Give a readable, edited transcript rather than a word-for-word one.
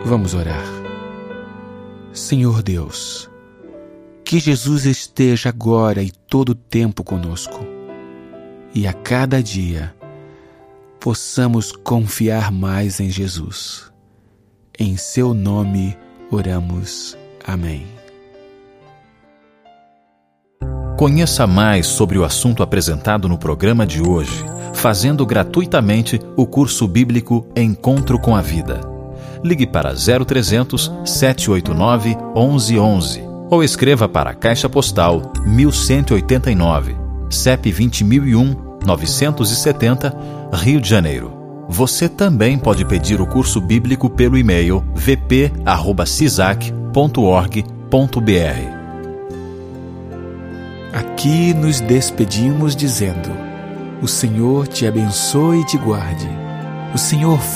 Vamos orar. Senhor Deus, que Jesus esteja agora e todo o tempo conosco, e a cada dia possamos confiar mais em Jesus. Em seu nome oramos. Amém. Conheça mais sobre o assunto apresentado no programa de hoje, fazendo gratuitamente o curso bíblico Encontro com a Vida. Ligue para 0300 789 1111 ou escreva para a Caixa Postal 1189, CEP 20001 970, Rio de Janeiro. Você também pode pedir o curso bíblico pelo e-mail vp@cisac.org.br. Aqui nos despedimos dizendo: o Senhor te abençoe e te guarde. O Senhor